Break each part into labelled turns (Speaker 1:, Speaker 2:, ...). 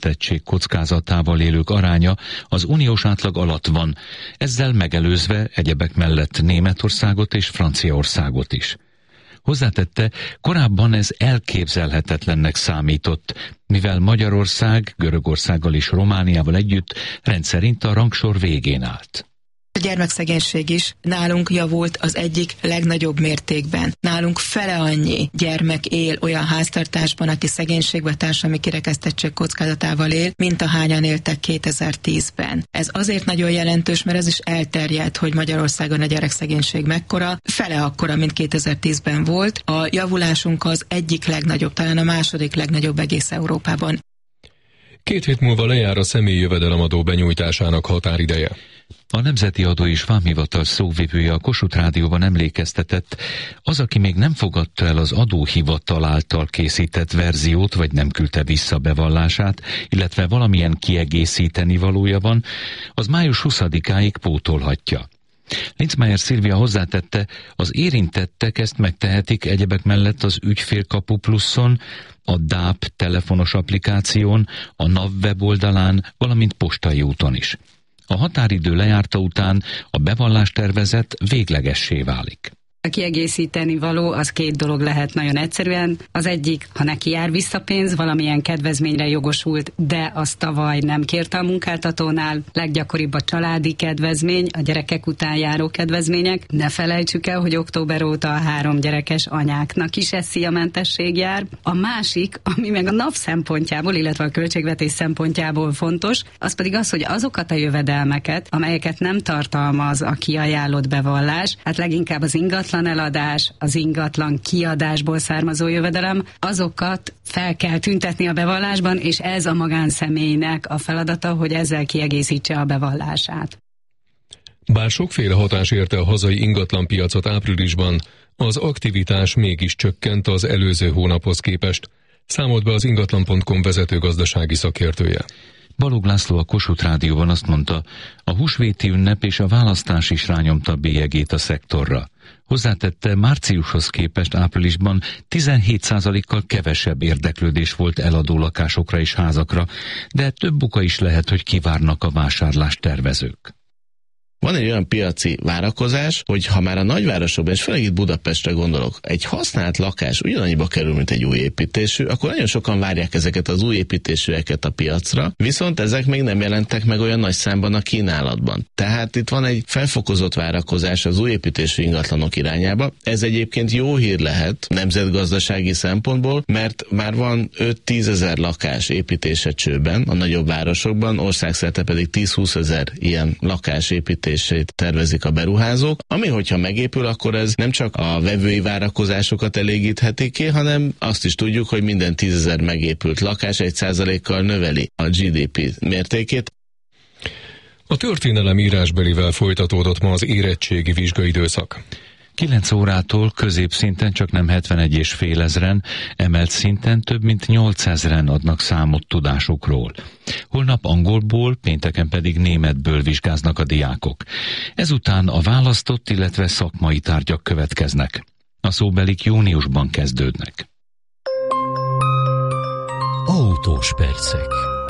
Speaker 1: kirekesztettség kockázatával élők aránya az uniós átlag alatt van, ezzel megelőzve egyebek mellett Németországot és Franciaországot is. Hozzátette, korábban ez elképzelhetetlennek számított, mivel Magyarország, Görögországgal és Romániával együtt rendszerint a rangsor végén állt.
Speaker 2: A gyermekszegénység is nálunk javult az egyik legnagyobb mértékben. Nálunk fele annyi gyermek él olyan háztartásban, aki szegénységbe, társadalmi kirekesztettség kockázatával él, mint ahányan éltek 2010-ben. Ez azért nagyon jelentős, mert ez is elterjedt, hogy Magyarországon a gyerekszegénység mekkora, fele akkora, mint 2010-ben volt. A javulásunk az egyik legnagyobb, talán a második legnagyobb egész Európában.
Speaker 3: 2 hét múlva lejár a személyi jövedelemadó benyújtásának határideje.
Speaker 1: A Nemzeti Adó és Vámhivatal szóvivője a Kossuth Rádióban emlékeztetett, az, aki még nem fogadta el az adóhivatal által készített verziót, vagy nem küldte vissza bevallását, illetve valamilyen kiegészíteni valója van, az május 20-áig pótolhatja. Linzmeier Szilvia hozzátette, az érintettek ezt megtehetik egyebek mellett az Ügyfélkapu Pluszon, a DÁP telefonos applikáción, a NAV weboldalán, valamint postai úton is. A határidő lejárta után a bevallástervezet véglegessé válik.
Speaker 4: A kiegészíteni való az 2 dolog lehet nagyon egyszerűen. Az egyik, ha neki jár visszapénz, valamilyen kedvezményre jogosult, de azt tavaly nem kérte a munkáltatónál. Leggyakoribb a családi kedvezmény, a gyerekek után járó kedvezmények. Ne felejtsük el, hogy október óta a 3 gyerekes anyáknak is SZIA-mentesség jár. A másik, ami meg a NAV szempontjából, illetve a költségvetés szempontjából fontos, az pedig az, hogy azokat a jövedelmeket, amelyeket nem tartalmaz a kiajánlott bevallás, hát leginkább az ingatlan eladás, az ingatlan kiadásból származó jövedelem, azokat fel kell tüntetni a bevallásban, és ez a magánszemélynek a feladata, hogy ezzel kiegészítse a bevallását.
Speaker 3: Bár sokféle hatás érte a hazai ingatlanpiacot áprilisban, az aktivitás mégis csökkent az előző hónaphoz képest, számolt be az ingatlan.com vezető gazdasági szakértője.
Speaker 1: Balogh László a Kossuth Rádióban azt mondta, a húsvéti ünnep és a választás is rányomta bélyegét a szektorra. Hozzátette, márciushoz képest áprilisban 17%-kal kevesebb érdeklődés volt eladó lakásokra és házakra, de több oka is lehet, hogy kivárnak a vásárlást tervezők.
Speaker 5: Van egy olyan piaci várakozás, hogy ha már a nagyvárosokban, és főleg itt Budapestre gondolok, egy használt lakás ugyanannyiba kerül, mint egy új építésű, akkor nagyon sokan várják ezeket az új építésűeket a piacra, viszont ezek még nem jelentek meg olyan nagy számban a kínálatban. Tehát itt van egy felfokozott várakozás az új építésű ingatlanok irányába. Ez egyébként jó hír lehet nemzetgazdasági szempontból, mert már van 5-10 ezer lakás építése csőben a nagyobb városokban, országszerte pedig 10-20 ezer ilyen lakás építését tervezik a beruházók, ami hogyha megépül, akkor ez nem csak a vevői várakozásokat elégítheti ki, hanem azt is tudjuk, hogy minden 10 000 megépült lakás 1%-kal növeli a GDP mértékét.
Speaker 3: A történelem írásbelivel folytatódott ma az érettségi vizsgaidőszak.
Speaker 1: 9 órától középszinten csaknem 71,5 ezren, emelt szinten több mint 8 000 adnak számot tudásukról. Holnap angolból, pénteken pedig németből vizsgáznak a diákok. Ezután a választott, illetve szakmai tárgyak következnek. A szóbelik júniusban kezdődnek.
Speaker 6: Autós percek.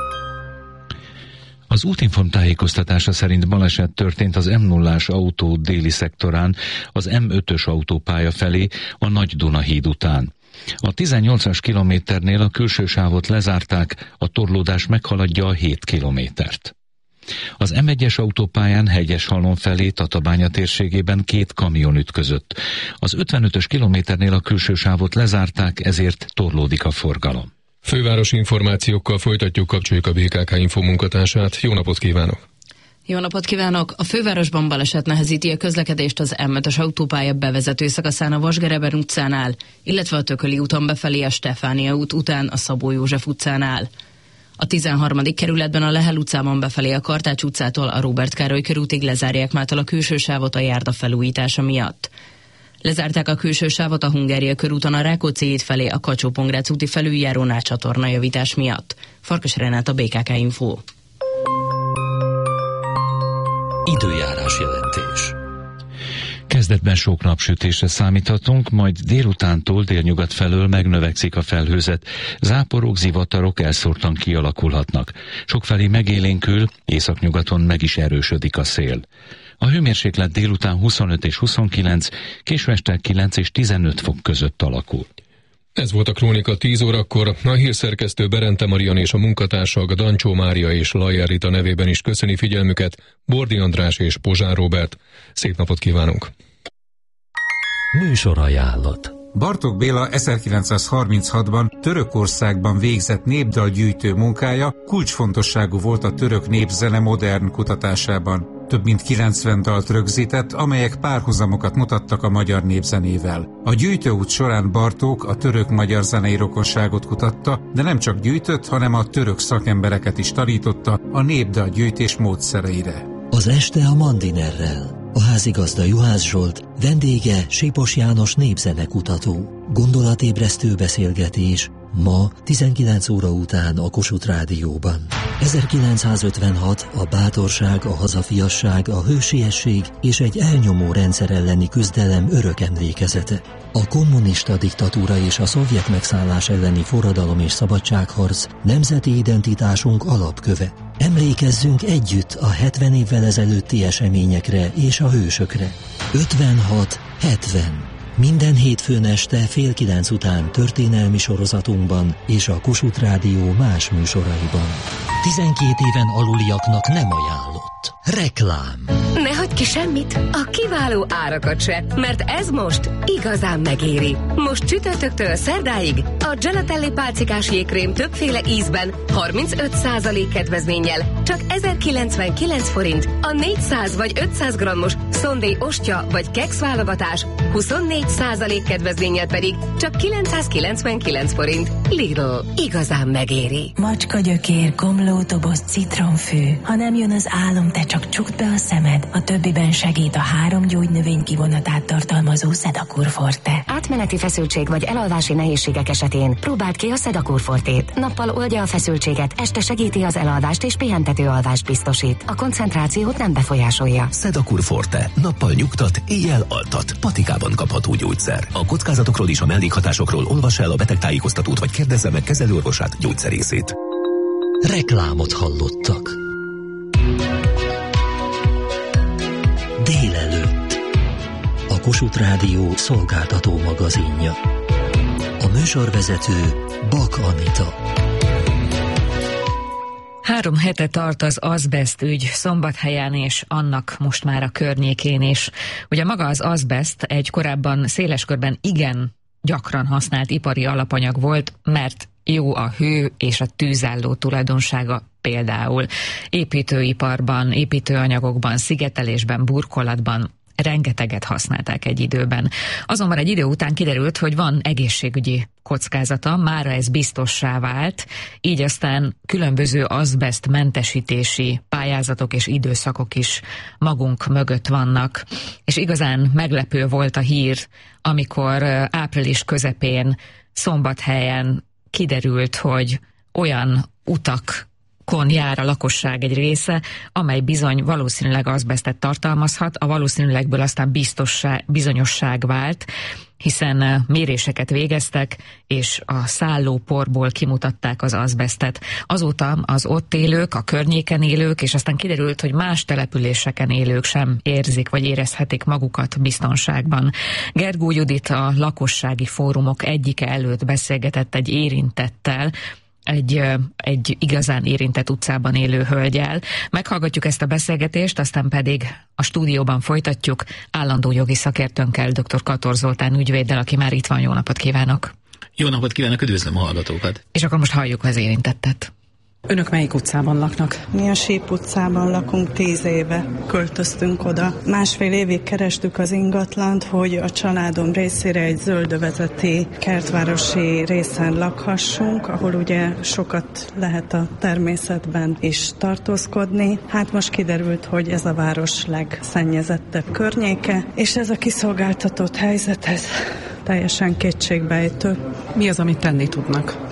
Speaker 1: Az Útinform tájékoztatása szerint baleset történt az M0-ás autó déli szektorán, az M5-ös autópálya felé, a Nagy-Duna híd után. A 18-as kilométernél a külső sávot lezárták, a torlódás meghaladja a 7 kilométert. Az M1-es autópályán Hegyeshalom felé Tatabánya térségében 2 kamion ütközött. Az 55-ös kilométernél a külső sávot lezárták, ezért torlódik a forgalom.
Speaker 3: Fővárosi információkkal folytatjuk, kapcsoljuk a BKK Info munkatársát. Jó napot kívánok!
Speaker 7: Jó napot kívánok! A fővárosban baleset nehezíti a közlekedést az M5-ös autópálya bevezető szakaszán a Vasgereben utcánál, illetve a Tököli úton befelé a Stefánia út után a Szabó József utcánál. A 13. kerületben a Lehel utcában befelé a Kartács utcától a Róbert Károly körútig lezárják mától a külső sávot a járda felújítása miatt. Lezárták a külső sávot a Hungária körúton a Rákóczi híd felé a Kacsó-Pongrác úti felüljárónál csatornajavítás miatt. Farkas Renát, BKK Info.
Speaker 6: Időjárás jelentés.
Speaker 1: Kezdetben sok napsütésre számíthatunk, majd délutántól délnyugat felől megnövekszik a felhőzet. Záporok, zivatarok elszórtan kialakulhatnak. Sokfelé megélénkül, északnyugaton meg is erősödik a szél. A hőmérséklet délután 25 és 29, késő este 9 és 15 fok között alakul.
Speaker 3: Ez volt a Krónika 10 órakor. A hírszerkesztő Berente Marian és a munkatársak Dancsó Mária és Lajer Rita nevében is köszöni figyelmüket Bordi András és Pozsár Róbert. Szép napot kívánunk!
Speaker 6: Műsorajánlat.
Speaker 8: Bartók Béla 1936-ban Törökországban végzett népdalgyűjtő munkája kulcsfontosságú volt a török népzene modern kutatásában. Több mint 90 dalt rögzített, amelyek párhuzamokat mutattak a magyar népzenével. A gyűjtőút során Bartók a török-magyar zenei rokonságot kutatta, de nem csak gyűjtött, hanem a török szakembereket is tanította a népdalgyűjtés módszereire.
Speaker 6: Az este a Mandinerrel. A házigazda Juhász Zsolt, vendége Sipos János népzenekutató. Gondolatébresztő beszélgetés ma 19 óra után a Kossuth Rádióban. 1956 a bátorság, a hazafiasság, a hősiesség és egy elnyomó rendszer elleni küzdelem örök emlékezete. A kommunista diktatúra és a szovjet megszállás elleni forradalom és szabadságharc nemzeti identitásunk alapköve. Emlékezzünk együtt a 70 évvel ezelőtti eseményekre és a hősökre. 56-70. Minden hétfőn este 8:30 után történelmi sorozatunkban és a Kossuth Rádió más műsoraiban. 12 éven aluliaknak nem ajánlott. Reklám.
Speaker 9: Ne hagyd ki semmit, a kiváló árakat se, mert ez most igazán megéri. Most csütörtöktől szerdáig a Gelatelli pálcikás jégkrém többféle ízben 35% kedvezménnyel csak 1099 forint, a 400 vagy 500 grammos szondé ostya vagy keksz válogatás 24% kedvezménnyel pedig csak 999 forint. Lidl, igazán megéri.
Speaker 10: Macska gyökér, komló doboz, citronfű. Ha nem jön az álom, te csak csukd be a szemed. A többiben segít a 3 gyógynövény kivonatát tartalmazó Sedakur Forte.
Speaker 9: Átmeneti feszültség vagy elalvási nehézségek esetén próbáld ki a Sedakur Fortét. Nappal oldja a feszültséget, este segíti az elalvást és pihentető alvást biztosít. A koncentrációt nem befolyásolja.
Speaker 11: Sedakur Forte. Nappal nyugtat, éjjel altat. Patikában kapható gyógyszer. A kockázatokról és a mellékhatásokról olvass el a betegtájékoztatót vagy kérdezze meg kezelőorvosát, gyógyszerészét.
Speaker 6: Reklámot hallottak. Délelőtt. A Kossuth Rádió szolgáltató magazinja. A műsorvezető Bak Anita.
Speaker 12: 3 hete tart az azbest ügy Szombathelyen és annak most már a környékén is. Ugye maga az azbest egy korábban széles körben igen gyakran használt ipari alapanyag volt, mert jó a hő és a tűzálló tulajdonsága, például építőiparban, építőanyagokban, szigetelésben, burkolatban rengeteget használták egy időben. Azonban egy idő után kiderült, hogy van egészségügyi kockázata, mára ez biztossá vált, így aztán különböző azbest mentesítési pályázatok és időszakok is magunk mögött vannak. És igazán meglepő volt a hír, amikor április közepén Szombathelyen kiderült, hogy olyan utakon jár a lakosság egy része, amely bizony valószínűleg azbestet tartalmazhat, a valószínűlegből aztán bizonyosság vált, hiszen méréseket végeztek, és a szállóporból kimutatták az azbestet. Azóta az ott élők, a környéken élők, és aztán kiderült, hogy más településeken élők sem érzik, vagy érezhetik magukat biztonságban. Gergó Judit, a lakossági fórumok egyike előtt beszélgetett egy érintettel, egy igazán érintett utcában élő hölgyel. Meghallgatjuk ezt a beszélgetést, aztán pedig a stúdióban folytatjuk állandó jogi szakértőnkkel, dr. Kator Zoltán ügyvéddel, aki már itt van. Jó napot kívánok!
Speaker 13: Jó napot kívánok, üdvözlöm a hallgatókat!
Speaker 12: És akkor most halljuk az érintettet.
Speaker 14: Önök melyik utcában laknak?
Speaker 15: Mi a Síp utcában lakunk, 10 éve költöztünk oda. 1,5 évig kerestük az ingatlant, hogy a családom részére egy zöldövezeti kertvárosi részen lakhassunk, ahol ugye sokat lehet a természetben is tartózkodni. Hát most kiderült, hogy ez a város legszennyezettebb környéke, és ez a kiszolgáltatott helyzet, ez teljesen kétségbejtő.
Speaker 14: Mi az, amit tenni tudnak?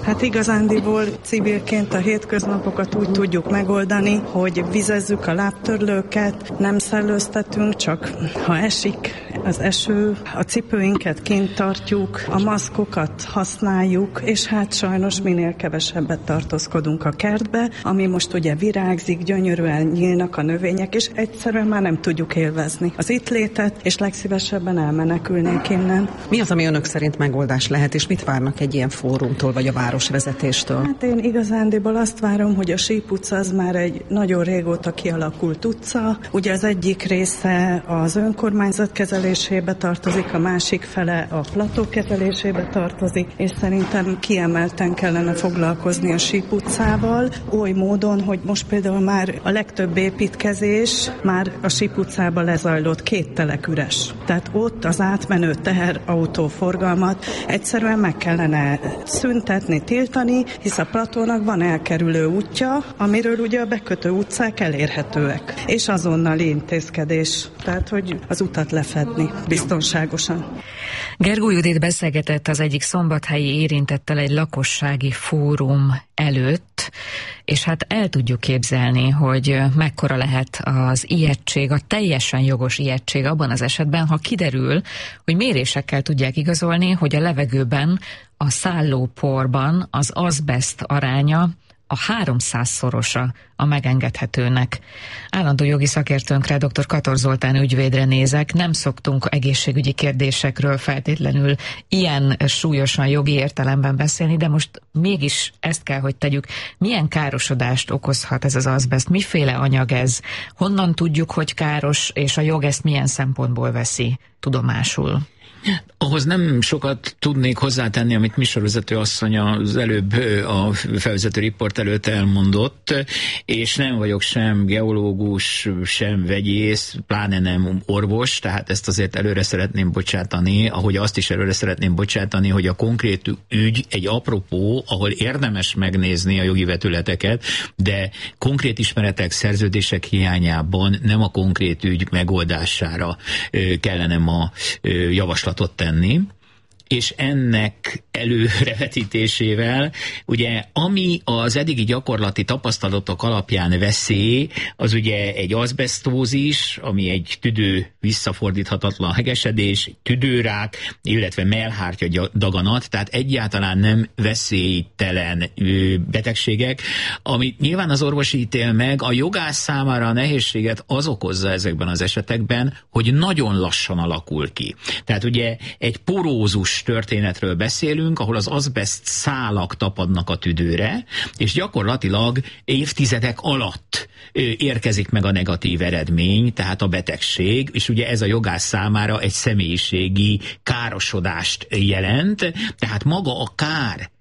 Speaker 15: Hát igazándiból civilként a hétköznapokat úgy tudjuk megoldani, hogy vizezzük a lábtörlőket, nem szellőztetünk, csak ha esik az eső, a cipőinket kint tartjuk, a maszkokat használjuk, és hát sajnos minél kevesebbet tartózkodunk a kertbe, ami most ugye virágzik, gyönyörűen nyílnak a növények, és egyszerűen már nem tudjuk élvezni az itt létet, és legszívesebben elmenekülnénk innen.
Speaker 14: Mi az, ami önök szerint megoldás lehet, és mit várnak egy ilyen fórumtól, vagy a városvezetéstől?
Speaker 15: Hát én igazándiból azt várom, hogy a Síp utca az már egy nagyon régóta kialakult utca. Ugye az egyik része az önkormányzat kezelésébe tartozik, a másik fele a plató kezelésébe tartozik, és szerintem kiemelten kellene foglalkozni a Síp utcával, oly módon, hogy most például már a legtöbb építkezés már a Síp utcában lezajlott, 2 telek üres. Tehát ott az átmenő teherautóforgalmat egyszerűen meg kellene szüntetni, tiltani, hisz a platónak van elkerülő útja, amiről ugye a bekötő utcák elérhetőek. És azonnali intézkedés, tehát hogy az utat lefedni biztonságosan.
Speaker 12: Gergó Judit beszélgetett az egyik szombathelyi érintettel egy lakossági fórum előtt, és hát el tudjuk képzelni, hogy mekkora lehet az ijegység, a teljesen jogos ijegység abban az esetben, ha kiderül, hogy mérésekkel tudják igazolni, hogy a levegőben, a szállóporban az azbeszt aránya a 300-szorosa a megengedhetőnek. Állandó jogi szakértőnkre, dr. Kator Zoltán ügyvédre nézek, nem szoktunk egészségügyi kérdésekről feltétlenül ilyen súlyosan jogi értelemben beszélni, de most mégis ezt kell, hogy tegyük. Milyen károsodást okozhat ez az azbeszt? Miféle anyag ez? Honnan tudjuk, hogy káros, és a jog ezt milyen szempontból veszi tudomásul?
Speaker 13: Ahhoz nem sokat tudnék hozzátenni, amit műsorvezető asszony az előbb a felvezető riport előtt elmondott, és nem vagyok sem geológus, sem vegyész, pláne nem orvos, tehát ezt azért előre szeretném bocsátani, ahogy azt is előre szeretném bocsátani, hogy a konkrét ügy egy apropó, ahol érdemes megnézni a jogi vetületeket, de konkrét ismeretek, szerződések hiányában nem a konkrét ügy megoldására kellene ma javaslatot tenni, és ennek előrevetítésével, ugye, ami az eddigi gyakorlati tapasztalatok alapján veszély, az ugye egy azbesztózis, ami egy tüdő visszafordíthatatlan hegesedés, tüdőrák, illetve mellhártya daganat, tehát egyáltalán nem veszélytelen betegségek, amit nyilván az orvos ítél meg, a jogász számára a nehézséget az okozza ezekben az esetekben, hogy nagyon lassan alakul ki. Tehát ugye egy porózus történetről beszélünk, ahol az azbeszt szálak tapadnak a tüdőre, és gyakorlatilag évtizedek alatt érkezik meg a negatív eredmény, tehát a betegség, és ugye ez a jogász számára egy személyiségi károsodást jelent, tehát maga a kár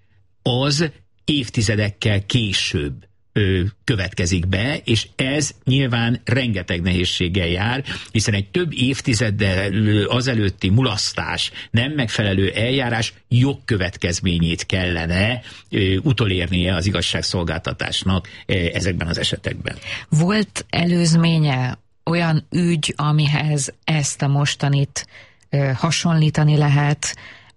Speaker 13: az évtizedekkel később következik be, és ez nyilván rengeteg nehézséggel jár, hiszen egy több évtizeddel azelőtti mulasztás, nem megfelelő eljárás jogkövetkezményét kellene utolérnie az igazságszolgáltatásnak ezekben az esetekben.
Speaker 12: Volt előzménye olyan ügy, amihez ezt a mostanit hasonlítani lehet,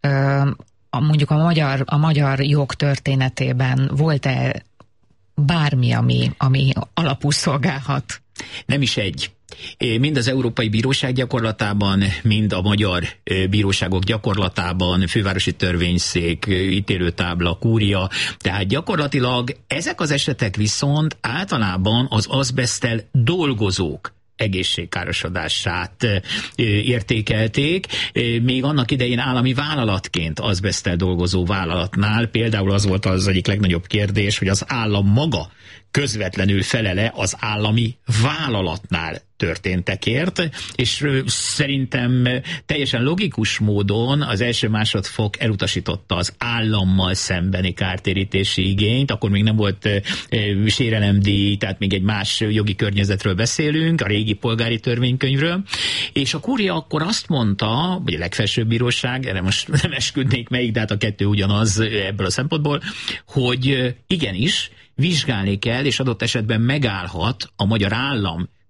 Speaker 12: mondjuk a magyar jog történetében volt-e bármi, ami alapul szolgálhat?
Speaker 13: Nem is egy. Mind az Európai Bíróság gyakorlatában, mind a magyar bíróságok gyakorlatában, fővárosi törvényszék, ítélőtábla, kúria, tehát gyakorlatilag ezek az esetek viszont általában az azbeszttel dolgozók egészségkárosodását értékelték. Még annak idején állami vállalatként azbeszttel dolgozó vállalatnál például az volt az egyik legnagyobb kérdés, hogy az állam maga közvetlenül felele az állami vállalatnál történtekért, és szerintem teljesen logikus módon az első másodfok elutasította az állammal szembeni kártérítési igényt, akkor még nem volt sérelemdíj, tehát még egy más jogi környezetről beszélünk, a régi polgári törvénykönyvről, és a kúria akkor azt mondta, vagy a legfelsőbb bíróság, erre most nem esküdnék melyik, de hát a kettő ugyanaz ebből a szempontból, hogy igenis, vizsgálni kell, és adott esetben megállhat a magyar állam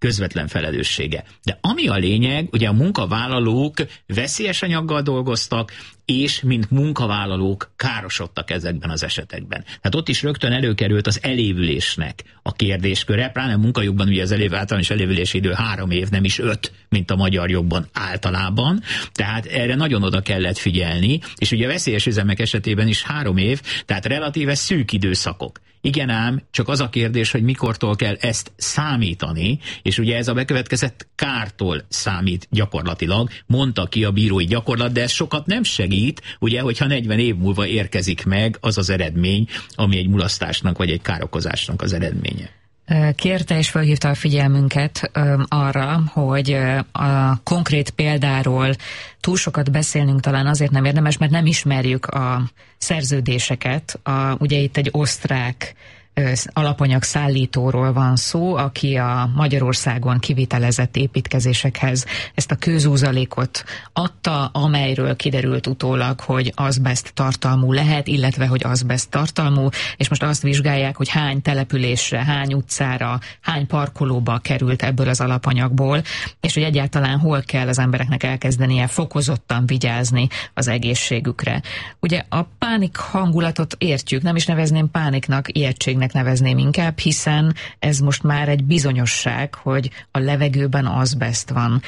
Speaker 13: közvetlen felelőssége. De ami a lényeg, ugye a munkavállalók veszélyes anyaggal dolgoztak, és mint munkavállalók károsodtak ezekben az esetekben. Tehát ott is rögtön előkerült az elévülésnek a kérdésköre, pláne munkajogban ugye az általános elévülési idő 3 év, nem is 5, mint a magyar jogban általában, tehát erre nagyon oda kellett figyelni, és ugye a veszélyes üzemek esetében is 3 év, tehát relatíve szűk időszakok. Igen ám, csak az a kérdés, hogy mikortól kell ezt számítani, és ugye ez a bekövetkezett kártól számít gyakorlatilag, mondta ki a bírói gyakorlat, de ez sokat nem segít, ugye, hogyha 40 év múlva érkezik meg az az eredmény, ami egy mulasztásnak vagy egy károkozásnak az eredménye.
Speaker 12: Kérte és felhívta a figyelmünket arra, hogy a konkrét példáról túl sokat beszélnünk talán azért nem érdemes, mert nem ismerjük a szerződéseket. Ugye itt egy osztrák alapanyag szállítóról van szó, aki a Magyarországon kivitelezett építkezésekhez ezt a kőzúzalékot adta, amelyről kiderült utólag, hogy azbest tartalmú lehet, illetve hogy azbest tartalmú, és most azt vizsgálják, hogy hány településre, hány utcára, hány parkolóba került ebből az alapanyagból, és hogy egyáltalán hol kell az embereknek elkezdenie fokozottan vigyázni az egészségükre. Ugye a pánik hangulatot értjük, nem is nevezném pániknak, ijegységnek nevezném inkább, hiszen ez most már egy bizonyosság, hogy a levegőben azbest van.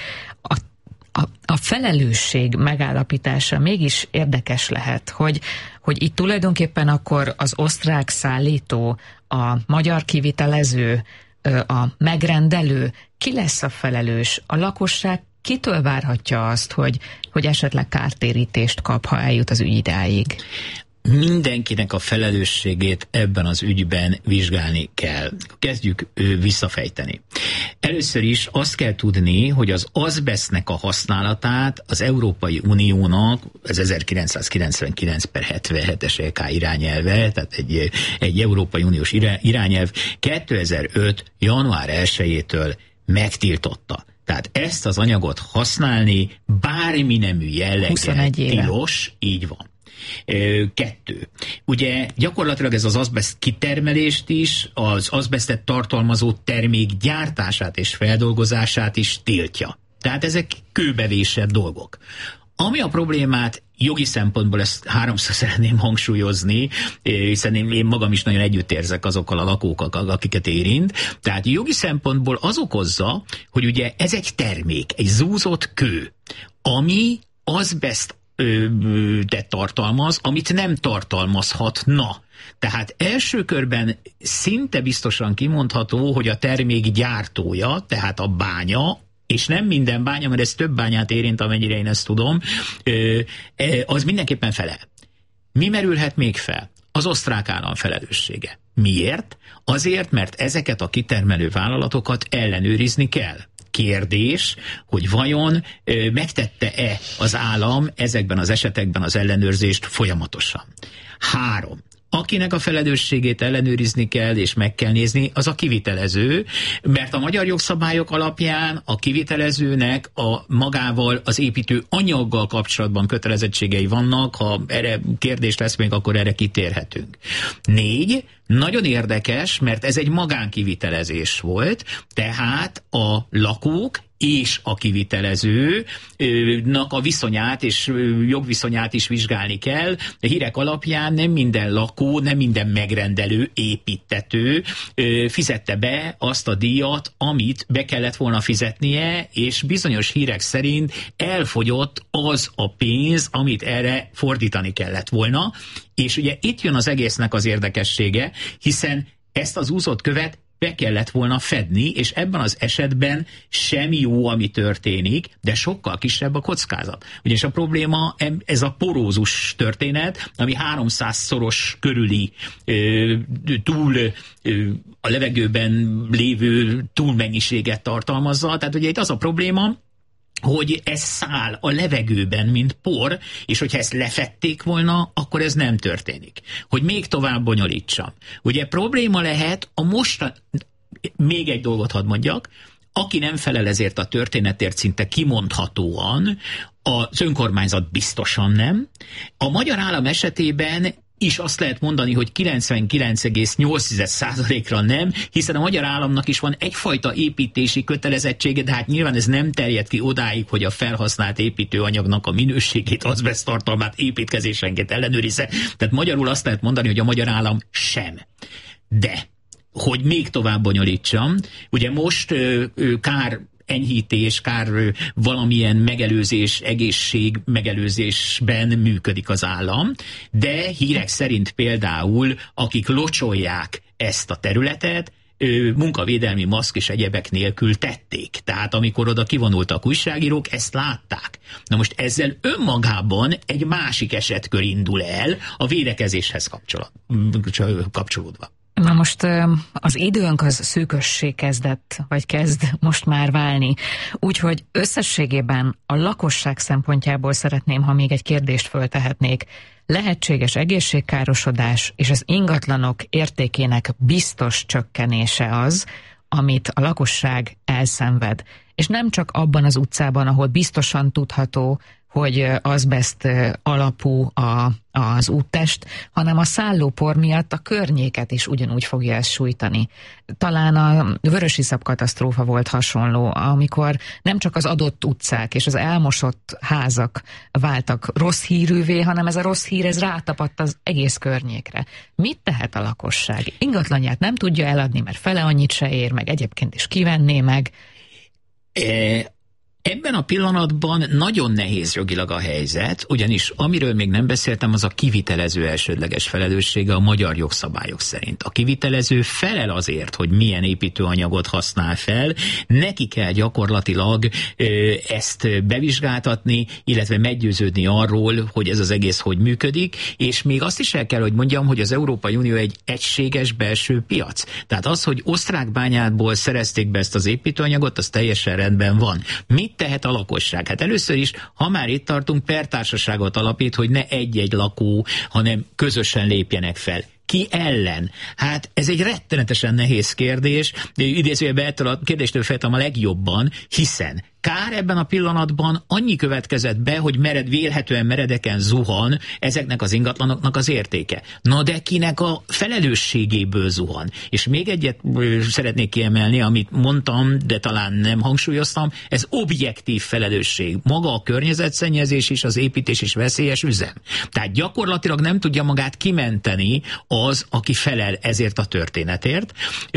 Speaker 12: A felelősség megállapítása mégis érdekes lehet, hogy itt tulajdonképpen akkor az osztrák szállító, a magyar kivitelező, a megrendelő, ki lesz a felelős? A lakosság kitől várhatja azt, hogy esetleg kártérítést kap, ha eljut az ügy idáig?
Speaker 13: Mindenkinek a felelősségét ebben az ügyben vizsgálni kell. Kezdjük visszafejteni. Először is azt kell tudni, hogy az azbestnek a használatát az Európai Uniónak, az 1999/77-es EK irányelve, tehát egy Európai Uniós irányelv 2005. január 1-től megtiltotta. Tehát ezt az anyagot használni bármi nemű jelleggel tilos, így van. 2. Ugye gyakorlatilag ez az azbest kitermelést is, az azbestet tartalmazó termék gyártását és feldolgozását is tiltja. Tehát ezek kőbevésett dolgok. Ami a problémát jogi szempontból, ezt 3-szor szeretném hangsúlyozni, hiszen én magam is nagyon együttérzek azokkal a lakókkal, akiket érint. Tehát jogi szempontból az okozza, hogy ugye ez egy termék, egy zúzott kő, ami azbest tartalmaz, amit nem tartalmazhatna. Tehát első körben szinte biztosan kimondható, hogy a termék gyártója, tehát a bánya, és nem minden bánya, mert ez több bányát érint, amennyire én ezt tudom, az mindenképpen felel. Mi merülhet még fel? Az osztrák állam felelőssége. Miért? Azért, mert ezeket a kitermelő vállalatokat ellenőrizni kell. Kérdés, hogy vajon megtette-e az állam ezekben az esetekben az ellenőrzést folyamatosan. 3. Akinek a felelősségét ellenőrizni kell és meg kell nézni, az a kivitelező, mert a magyar jogszabályok alapján a kivitelezőnek magával az építő anyaggal kapcsolatban kötelezettségei vannak, ha erre kérdés lesz még, akkor erre kitérhetünk. 4. Nagyon érdekes, mert ez egy magánkivitelezés volt, tehát a lakók és a kivitelezőnek a viszonyát és jogviszonyát is vizsgálni kell. A hírek alapján nem minden lakó, nem minden megrendelő, építtető fizette be azt a díjat, amit be kellett volna fizetnie, és bizonyos hírek szerint elfogyott az a pénz, amit erre fordítani kellett volna. És ugye itt jön az egésznek az érdekessége, hiszen ezt az úzott követ be kellett volna fedni, és ebben az esetben sem jó, ami történik, de sokkal kisebb a kockázat. Ugyanis a probléma ez a porózus történet, ami 300-szoros körüli a levegőben lévő túlmennyiséget tartalmazza. Tehát ugye itt az a probléma, hogy ez száll a levegőben, mint por, és hogyha ezt lefették volna, akkor ez nem történik. Hogy még tovább bonyolítsam. Ugye probléma lehet még egy dolgot hadd mondjak, aki nem felel ezért a történetért szinte kimondhatóan, az önkormányzat biztosan nem. A magyar állam esetében is azt lehet mondani, hogy 99,8%-ra nem, hiszen a magyar államnak is van egyfajta építési kötelezettsége, de hát nyilván ez nem terjed ki odáig, hogy a felhasznált építőanyagnak a minőségét, azbesztartalmát építkezésenként ellenőrizze. Tehát magyarul azt lehet mondani, hogy a magyar állam sem. De, hogy még tovább bonyolítsam, ugye most kár enyhítés, kár valamilyen megelőzés, egészség megelőzésben működik az állam, de hírek szerint például, akik locsolják ezt a területet, munkavédelmi maszk és egyebek nélkül tették. Tehát amikor oda kivonultak újságírók, ezt látták. Na most ezzel önmagában egy másik esetkör indul el a védekezéshez kapcsolódva.
Speaker 12: Na most az időnk az szűkössé kezd most már válni. Úgyhogy összességében a lakosság szempontjából szeretném, ha még egy kérdést föltehetnék. Lehetséges egészségkárosodás és az ingatlanok értékének biztos csökkenése az, amit a lakosság elszenved. És nem csak abban az utcában, ahol biztosan tudható, hogy azbeszt alapú az úttest, hanem a szállópor miatt a környéket is ugyanúgy fogja ezt sújtani. Talán a vörösiszap katasztrófa volt hasonló, amikor nem csak az adott utcák és az elmosott házak váltak rossz hírűvé, hanem ez a rossz hír ez rátapadt az egész környékre. Mit tehet a lakosság? Ingatlanját nem tudja eladni, mert fele annyit se ér, meg egyébként is kivenné meg.
Speaker 13: Ebben a pillanatban nagyon nehéz jogilag a helyzet, ugyanis amiről még nem beszéltem, az a kivitelező elsődleges felelőssége a magyar jogszabályok szerint. A kivitelező felel azért, hogy milyen építőanyagot használ fel, neki kell gyakorlatilag ezt bevizsgáltatni, illetve meggyőződni arról, hogy ez az egész hogy működik, és még azt is el kell, hogy mondjam, hogy az Európai Unió egy egységes belső piac. Tehát az, hogy osztrák bányából szerezték be ezt az építőanyagot, az teljesen rendben van. Mit tehet a lakosság? Hát először is, ha már itt tartunk, pertársaságot alapít, hogy ne egy-egy lakó, hanem közösen lépjenek fel. Ki ellen? Hát ez egy rettenetesen nehéz kérdés, idézőjelben ettől a kérdéstől feltem a legjobban, hiszen kár ebben a pillanatban annyi következett be, hogy vélhetően meredeken zuhan ezeknek az ingatlanoknak az értéke. Na de kinek a felelősségéből zuhan? És még egyet szeretnék kiemelni, amit mondtam, de talán nem hangsúlyoztam, ez objektív felelősség. Maga a környezetszennyezés is, az építés is veszélyes üzem. Tehát gyakorlatilag nem tudja magát kimenteni az, aki felel ezért a történetért.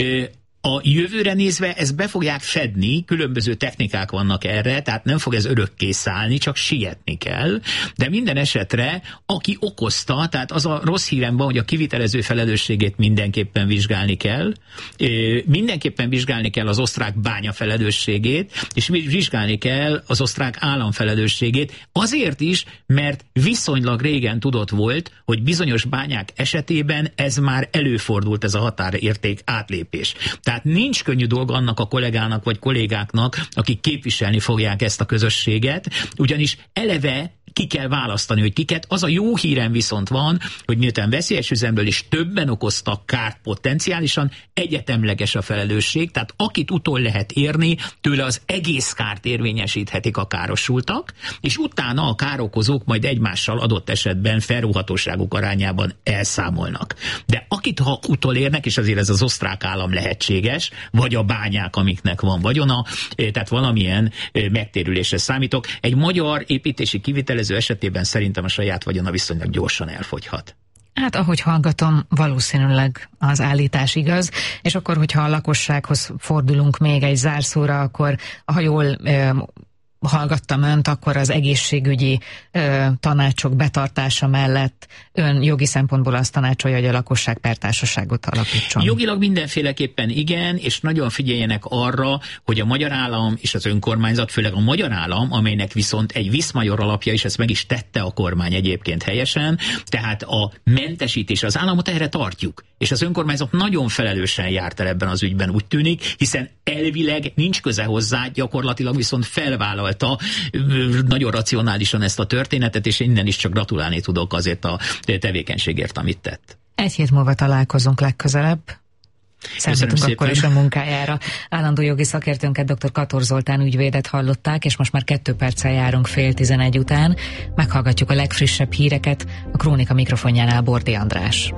Speaker 13: A jövőre nézve ezt be fogják fedni, különböző technikák vannak erre, tehát nem fog ez örökké szállni, csak sietni kell, de minden esetre, aki okozta, tehát az a rossz hírem van, hogy a kivitelező felelősségét mindenképpen vizsgálni kell, mindenképpen vizsgálni kell az osztrák bánya felelősségét, és vizsgálni kell az osztrák állam felelősségét, azért is, mert viszonylag régen tudott volt, hogy bizonyos bányák esetében ez már előfordult, ez a határérték átlépés. Tehát nincs könnyű dolga annak a kollégának vagy kollégáknak, akik képviselni fogják ezt a közösséget, ugyanis eleve ki kell választani, hogy kiket. Az a jó hírem viszont van, hogy miután veszélyes üzemből is többen okoztak kárt potenciálisan, egyetemleges a felelősség, tehát akit utol lehet érni, tőle az egész kárt érvényesíthetik a károsultak, és utána a károkozók majd egymással adott esetben felrúhatóságuk arányában elszámolnak. De akit ha utolérnek, és azért ez az osztrák állam lehetséges, vagy a bányák, amiknek van vagyona, tehát valamilyen megtérülésre számítok. Egy magyar építési kivitelező esetében szerintem a saját vagyona viszonylag gyorsan elfogyhat.
Speaker 12: Hát ahogy hallgatom, valószínűleg az állítás igaz, és akkor, hogyha a lakossághoz fordulunk még egy zárszóra, akkor ha jól hallgattam önt, akkor az egészségügyi tanácsok betartása mellett ön jogi szempontból azt tanácsolja, hogy a lakosság pertársaságot alapítson.
Speaker 13: Jogilag mindenféleképpen igen, és nagyon figyeljenek arra, hogy a magyar állam és az önkormányzat, főleg a magyar állam, amelynek viszont egy viszmajor alapja, és ezt meg is tette a kormány egyébként helyesen, tehát a mentesítés, az államot erre tartjuk. És az önkormányzat nagyon felelősen járt el ebben az ügyben, úgy tűnik, hiszen elvileg nincs köze hozzá, gyakorlatilag viszont felvállalta nagyon racionálisan ezt a történetet, és innen is csak gratulálni tudok azért a tevékenységért, amit tett.
Speaker 12: Egy hét múlva találkozunk legközelebb. Számítunk akkor is a munkájára. Állandó jogi szakértőnket, dr. Kator Zoltán ügyvédet hallották, és most már 2 perccel járunk 10:11 után. Meghallgatjuk a legfrissebb híreket, a Krónika mikrofonjánál Bordi András.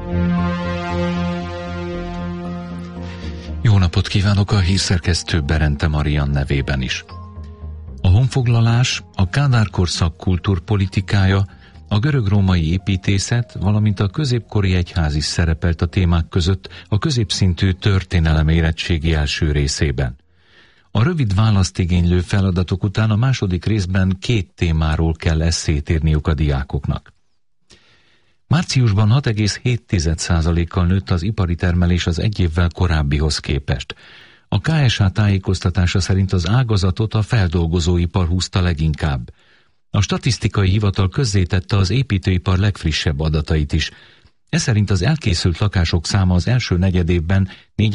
Speaker 1: Jó napot kívánok, a hírszerkesztő Berente Marian nevében is. A honfoglalás, a Kádár-korszak kultúrpolitikája, a görög-római építészet, valamint a középkori egyház is szerepelt a témák között a középszintű történelem érettségi első részében. A rövid választ igénylő feladatok után a második részben 2 témáról kell esszét írniuk a diákoknak. Márciusban 6,7%-kal nőtt az ipari termelés az egy évvel korábbihoz képest. A KSH tájékoztatása szerint az ágazatot a feldolgozóipar húzta leginkább. A statisztikai hivatal közzétette az építőipar legfrissebb adatait is. Ez szerint az elkészült lakások száma az első negyedévben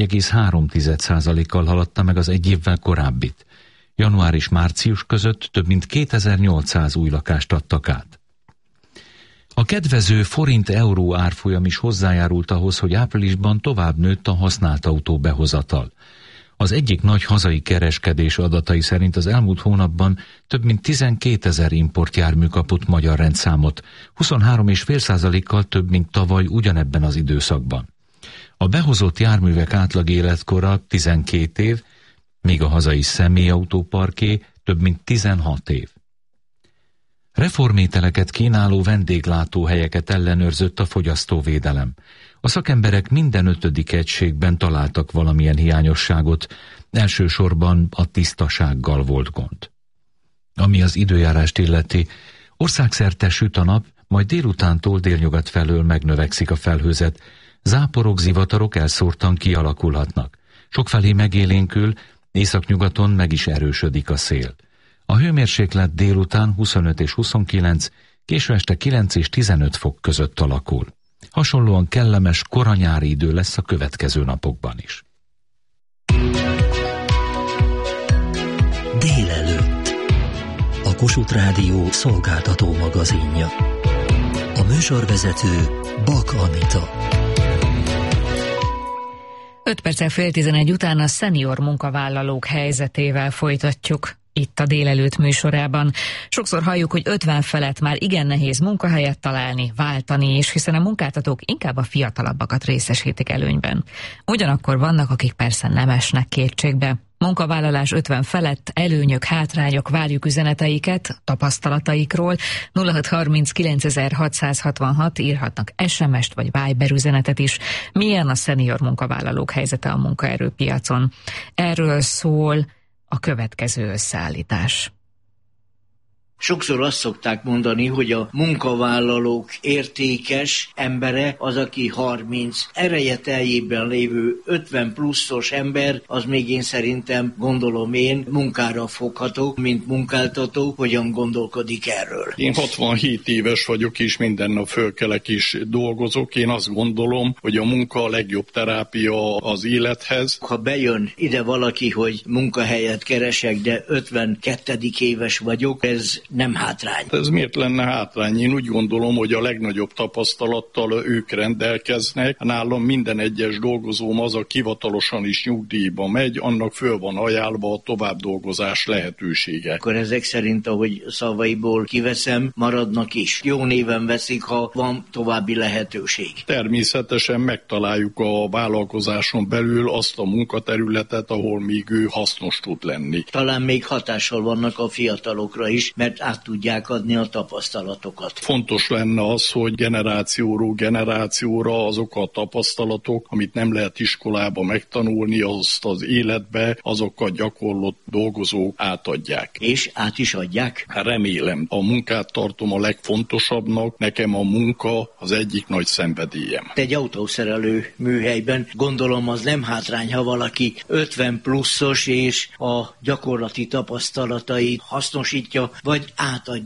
Speaker 1: 4,3%-kal haladta meg az egy évvel korábbit. Január és március között több mint 2800 új lakást adtak át. A kedvező forint-euró árfolyam is hozzájárult ahhoz, hogy áprilisban tovább nőtt a használt autó behozatal. Az egyik nagy hazai kereskedés adatai szerint az elmúlt hónapban több mint 12 000 importjármű kapott magyar rendszámot, 23,5%-kal több, mint tavaly ugyanebben az időszakban. A behozott járművek átlag életkora 12 év, míg a hazai személyautóparké több mint 16 év. Reformételeket kínáló vendéglátóhelyeket ellenőrzött a fogyasztóvédelem. A szakemberek minden 5. egységben találtak valamilyen hiányosságot, elsősorban a tisztasággal volt gond. Ami az időjárást illeti, országszerte süt a nap, majd délutántól délnyugat felől megnövekszik a felhőzet, záporok, zivatarok elszórtan kialakulhatnak. Sokfelé megélénkül, északnyugaton meg is erősödik a szél. A hőmérséklet délután 25 és 29, késő este 9 és 15 fok között alakul. Hasonlóan kellemes koranyári idő lesz a következő napokban is.
Speaker 6: Délelőtt. A Kossuth Rádió szolgáltató magazinja. A műsorvezető Bak Anita.
Speaker 12: 5 perccel 10:11 után a szenior munkavállalók helyzetével folytatjuk. Itt a délelőtt műsorában. Sokszor halljuk, hogy 50 felett már igen nehéz munkahelyet találni, váltani is, hiszen a munkáltatók inkább a fiatalabbakat részesítik előnyben. Ugyanakkor vannak, akik persze nem esnek kétségbe. Munkavállalás 50 felett, előnyök, hátrányok, várjuk üzeneteiket, tapasztalataikról. 0630 írhatnak SMS-t vagy Viber üzenetet is. Milyen a szenior munkavállalók helyzete a munkaerőpiacon? Erről szól a következő összeállítás.
Speaker 16: Sokszor azt szokták mondani, hogy a munkavállalók értékes embere az, aki 30 ereje teljében lévő 50 pluszos ember, az még én szerintem, gondolom én, munkára fogható, mint munkáltató, hogyan gondolkodik erről.
Speaker 17: Én 67 éves vagyok, és minden nap fölkelek is dolgozok. Én azt gondolom, hogy a munka a legjobb terápia az élethez.
Speaker 16: Ha bejön ide valaki, hogy munkahelyet keresek, de 52. éves vagyok, ez nem hátrány.
Speaker 17: Ez miért lenne hátrány? Én úgy gondolom, hogy a legnagyobb tapasztalattal ők rendelkeznek. Nálam minden egyes dolgozóm az, a hivatalosan is nyugdíjba megy, annak föl van ajánlva a tovább dolgozás lehetősége.
Speaker 16: Akkor ezek szerint, ahogy szavaiból kiveszem, maradnak is. Jó néven veszik, ha van további lehetőség.
Speaker 17: Természetesen megtaláljuk a vállalkozáson belül azt a munkaterületet, ahol még ő hasznos tud lenni.
Speaker 16: Talán még hatással vannak a fiatalokra is, mert át tudják adni a tapasztalatokat.
Speaker 17: Fontos lenne az, hogy generációról generációra azok a tapasztalatok, amit nem lehet iskolába megtanulni, azt az életbe azokat gyakorlott dolgozók átadják.
Speaker 16: És át is adják?
Speaker 17: Remélem. A munkát tartom a legfontosabbnak, nekem a munka az egyik nagy szenvedélyem.
Speaker 16: Egy autószerelő műhelyben gondolom az nem hátrány, ha valaki 50 pluszos és a gyakorlati tapasztalatait hasznosítja, vagy átadja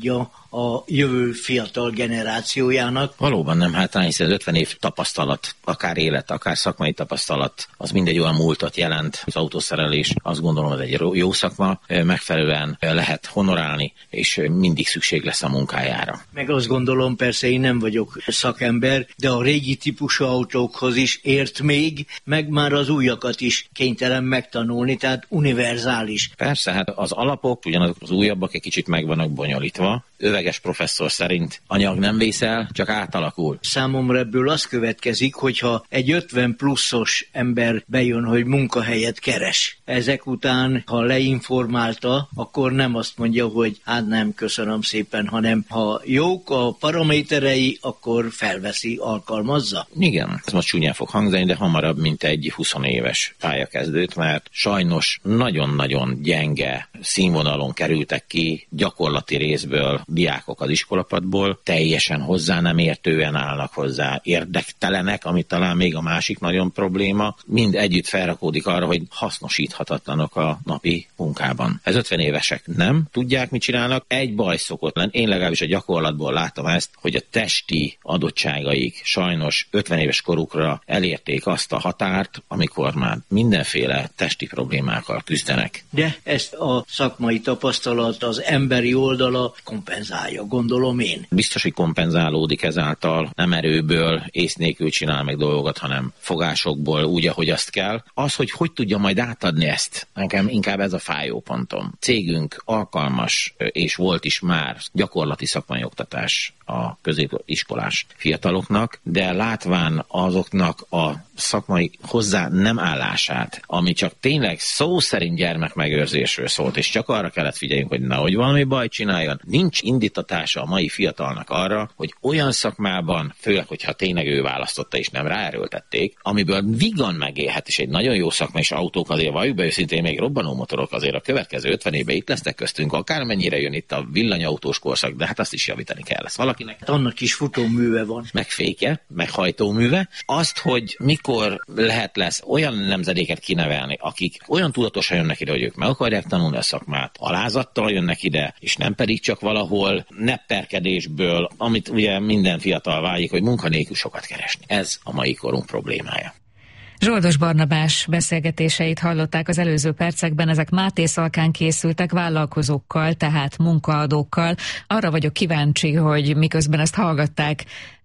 Speaker 16: a jövő fiatal generációjának.
Speaker 18: Valóban nem hátrán, hiszen 50 év tapasztalat, akár élet, akár szakmai tapasztalat, az mindegy olyan múltat jelent. Az autószerelés, azt gondolom, ez egy jó szakma, megfelelően lehet honorálni, és mindig szükség lesz a munkájára.
Speaker 16: Meg azt gondolom, persze én nem vagyok szakember, de a régi típusú autókhoz is ért még, meg már az újakat is kénytelen megtanulni, tehát univerzális.
Speaker 18: Persze, hát az alapok, ugyanazok az újabbak egy kicsit meg vannak bonyolítva. Öveges professzor szerint anyag nem vészel, csak átalakul.
Speaker 16: Számomra ebből az következik, hogyha egy 50 pluszos ember bejön, hogy munkahelyet keres. Ezek után, ha leinformálta, akkor nem azt mondja, hogy hát nem, köszönöm szépen, hanem ha jók a paraméterei, akkor felveszi, alkalmazza.
Speaker 18: Igen, ez most csúnyán fog hangzani, de hamarabb, mint egy 20 éves pályakezdőt, mert sajnos nagyon-nagyon gyenge színvonalon kerültek ki gyakorlati részből diákok az iskolapadból, teljesen hozzá nem értően állnak hozzá, érdektelenek, ami talán még a másik nagyon probléma, mind együtt felrakódik arra, hogy hasznosíthatatlanok a napi munkában. Ez 50 évesek nem tudják, mit csinálnak, egy baj szokott lenni. Én legalábbis a gyakorlatból látom ezt, hogy a testi adottságaik sajnos 50 éves korukra elérték azt a határt, amikor már mindenféle testi problémákkal küzdenek.
Speaker 16: De ezt a szakmai tapasztalat, az emberi oldala kompenzálja, gondolom én.
Speaker 18: Biztos, hogy kompenzálódik ezáltal, nem erőből, ész nélkül csinál meg dolgokat, hanem fogásokból úgy, ahogy azt kell. Az, hogy tudja majd átadni ezt, nekem inkább ez a fájó pontom. Cégünk alkalmas, és volt is már gyakorlati szakmai oktatás a középiskolás fiataloknak, de látván azoknak a szakmai hozzá nem állását, ami csak tényleg szó szerint gyermekmegőrzésről szólt, és csak arra kellett figyeljünk, hogy nehogy valami baj csináljon. Nincs indítatása a mai fiatalnak arra, hogy olyan szakmában, főleg, hogyha tényleg ő választotta és nem ráerőltették, amiből vigan megélhet, és egy nagyon jó szakma, és autók azért valljuk be őszintén, még robbanó motorok azért a következő 50 évben itt lesznek köztünk, akármennyire jön itt a villanyautós korszak, de hát azt is javítani kell lesz valakinek.
Speaker 16: Annak is futóműve van.
Speaker 18: Meg fékje, meg hajtóműve. Azt, hogy mikor lesz olyan nemzedéket kinevelni, akik olyan tudatosan jönnek ide, hogy ők meg akarják tanulni a szakmát, alázattal jönnek ide, és nem pedig csak valahol nepperkedésből, amit ugye minden fiatal vágyik, hogy munkanélkül sokat keresni. Ez a mai korunk problémája.
Speaker 12: Zsoldos Barnabás beszélgetéseit hallották az előző percekben, ezek Máté Szalkán készültek, vállalkozókkal, tehát munkaadókkal. Arra vagyok kíváncsi, hogy miközben ezt hallgatták,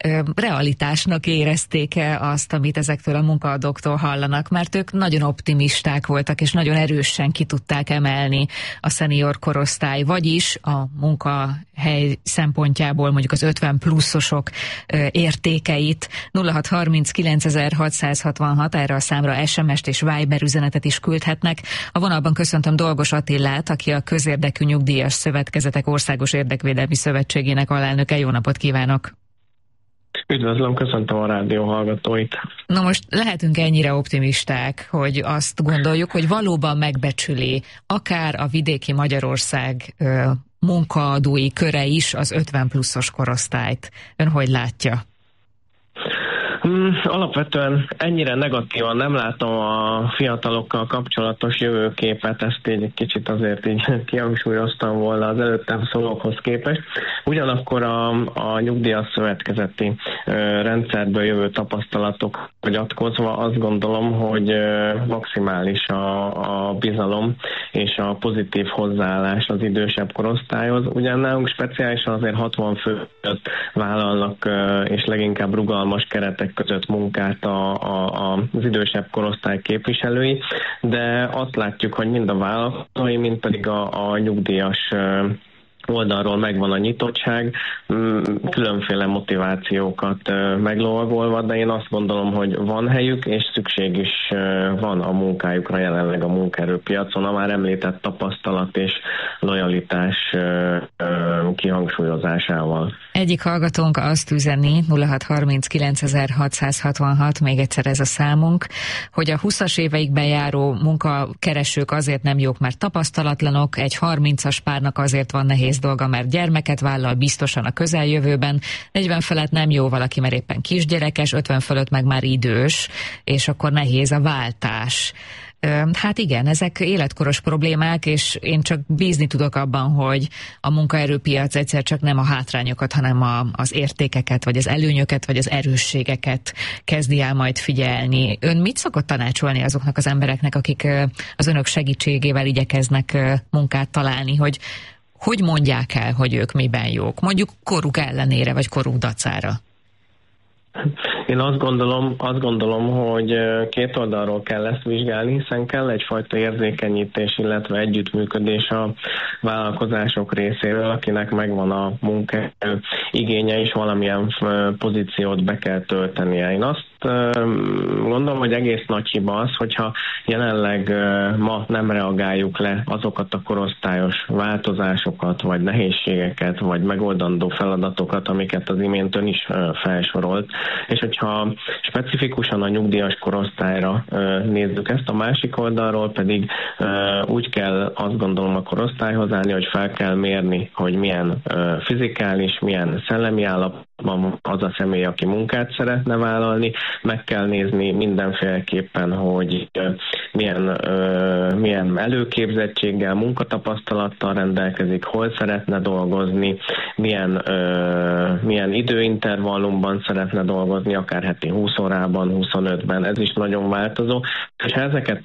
Speaker 12: realitásnak érezték-e azt, amit ezektől a munkaadóktól hallanak, mert ők nagyon optimisták voltak, és nagyon erősen ki tudták emelni a szenior korosztály, vagyis a munkahely szempontjából mondjuk az 50 pluszosok értékeit. 0639 erre a számra SMS-t és Viber üzenetet is küldhetnek. A vonalban köszöntöm Dolgos Attillát, aki a Közérdekű Nyugdíjas Szövetkezetek Országos Érdekvédelmi Szövetségének alelnöke. Jó napot kívánok!
Speaker 19: Üdvözlöm, köszöntöm a rádió hallgatóit.
Speaker 12: Na most lehetünk ennyire optimisták, hogy azt gondoljuk, hogy valóban megbecsüli akár a vidéki Magyarország munkaadói köre is az 50 pluszos korosztályt. Ön hogy látja?
Speaker 19: Alapvetően ennyire negatívan nem látom a fiatalokkal kapcsolatos jövőképet, ezt így egy kicsit azért így kihangsúlyoztam volna az előttem szólókhoz képest. Ugyanakkor a nyugdíjas szövetkezeti rendszerből jövő tapasztalatok hagyatkozva azt gondolom, hogy maximális a bizalom és a pozitív hozzáállás az idősebb korosztályhoz. Ugyan nálunk speciálisan azért 60 főt vállalnak, és leginkább rugalmas keretek között munkát az idősebb korosztály képviselői, de azt látjuk, hogy mind a vállalkozói, mind pedig a nyugdíjas oldalról megvan a nyitottság, különféle motivációkat meglovagolva, de én azt gondolom, hogy van helyük, és szükség is van a munkájukra jelenleg a munkaerőpiacon, a már említett tapasztalat és lojalitás kihangsúlyozásával.
Speaker 12: Egyik hallgatónk azt üzeni, 0639 még egyszer ez a számunk, hogy a 20-as éveikben járó munkakeresők azért nem jók, mert tapasztalatlanok, egy 30-as párnak azért van nehéz dolga, mert gyermeket vállal biztosan a közeljövőben, 40 felett nem jó valaki, mert éppen kisgyerekes, 50 fölött meg már idős, és akkor nehéz a váltás. Hát igen, ezek életkoros problémák, és én csak bízni tudok abban, hogy a munkaerőpiac egyszer csak nem a hátrányokat, hanem az értékeket, vagy az előnyöket, vagy az erősségeket kezdi el majd figyelni. Ön mit szokott tanácsolni azoknak az embereknek, akik az önök segítségével igyekeznek munkát találni, hogy mondják el, hogy ők miben jók, mondjuk koruk ellenére, vagy koruk dacára?
Speaker 19: Én azt gondolom, hogy két oldalról kell ezt vizsgálni, hiszen kell egyfajta érzékenyítés, illetve együttműködés a vállalkozások részéről, akinek megvan a munkaerő igénye, és valamilyen pozíciót be kell töltenie. Én azt gondolom, hogy egész nagy hiba az, hogyha jelenleg ma nem reagáljuk le azokat a korosztályos változásokat, vagy nehézségeket, vagy megoldandó feladatokat, amiket az imént ön is felsorolt, és hogyha specifikusan a nyugdíjas korosztályra nézzük ezt, a másik oldalról pedig úgy kell, azt gondolom, a korosztályhoz állni, hogy fel kell mérni, hogy milyen fizikális, milyen szellemi állapotban az a személy, aki munkát szeretne vállalni, meg kell nézni mindenféleképpen, hogy milyen előképzettséggel, munkatapasztalattal rendelkezik, hol szeretne dolgozni, milyen időintervallumban szeretne dolgozni, akár heti 20 órában, 25-ben, ez is nagyon változó. És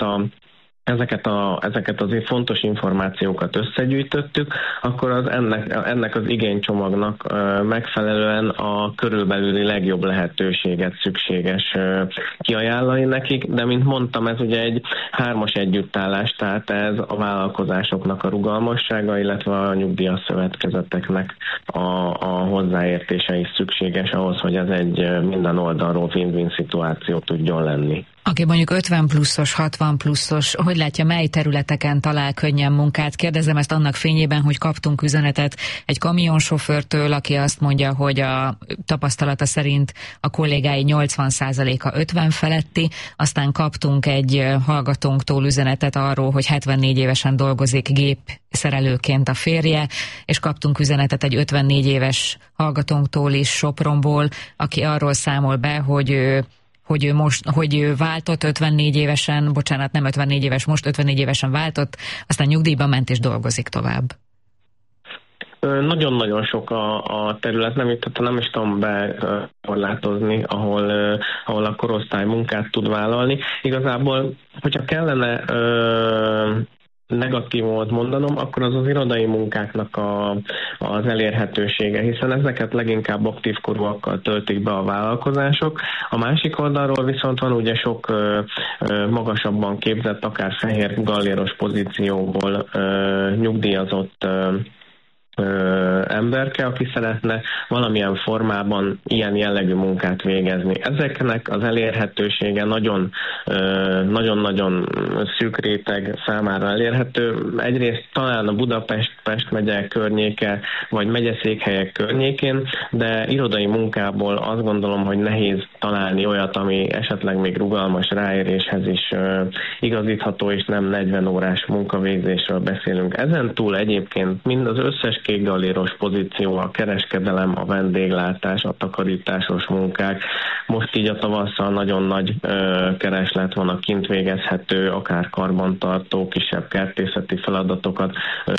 Speaker 19: ezeket az fontos információkat összegyűjtöttük, akkor ennek az igénycsomagnak megfelelően a körülbelüli legjobb lehetőséget szükséges kiajánlani nekik, de mint mondtam, ez ugye egy hármas együttállás, tehát ez a vállalkozásoknak a rugalmassága, illetve a nyugdíjas szövetkezeteknek a hozzáértése is szükséges ahhoz, hogy ez egy minden oldalról win-win szituáció tudjon lenni.
Speaker 12: Aki mondjuk 50 pluszos, 60 pluszos, hogy látja, mely területeken talál könnyen munkát? Kérdezem ezt annak fényében, hogy kaptunk üzenetet egy kamionsofőrtől, aki azt mondja, hogy a tapasztalata szerint a kollégái 80%-a 50 feletti, aztán kaptunk egy hallgatónktól üzenetet arról, hogy 74 évesen dolgozik gépszerelőként a férje, és kaptunk üzenetet egy 54 éves hallgatónktól is Sopronból, aki arról számol be, hogy ő váltott 54 évesen, bocsánat, nem 54 éves, most 54 évesen váltott, aztán nyugdíjba ment és dolgozik tovább.
Speaker 19: Nagyon-nagyon sok a terület, nem is tudom bekorlátozni, ahol a korosztály munkát tud vállalni. Igazából, hogyha kellene negatívumot mondanom, akkor az irodai munkáknak az elérhetősége, hiszen ezeket leginkább aktív korúakkal töltik be a vállalkozások. A másik oldalról viszont van ugye sok magasabban képzett, akár fehér galléros pozícióból nyugdíjazott emberke, aki szeretne valamilyen formában ilyen jellegű munkát végezni. Ezeknek az elérhetősége nagyon-nagyon szűk réteg számára elérhető. Egyrészt talán a Budapest megye környéke, vagy megyeszékhelyek környékén, de irodai munkából azt gondolom, hogy nehéz találni olyat, ami esetleg még rugalmas ráéréshez is igazítható, és nem 40 órás munkavégzésről beszélünk. Ezen túl egyébként mind az összes kékgalléros pozíció, a kereskedelem, a vendéglátás, a takarításos munkák. Most így a tavasszal nagyon nagy kereslet van a kint végezhető, akár karbantartó, kisebb kertészeti feladatokat